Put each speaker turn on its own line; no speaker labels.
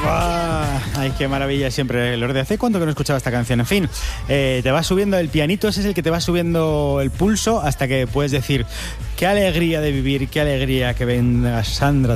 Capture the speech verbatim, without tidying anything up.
Ah, ay, qué maravilla siempre, Lourdes. ¿Hace cuánto que no escuchaba esta canción? En fin, eh, te va subiendo el pianito, ese es el que te va subiendo el pulso hasta que puedes decir qué alegría de vivir, qué alegría que venga Sandra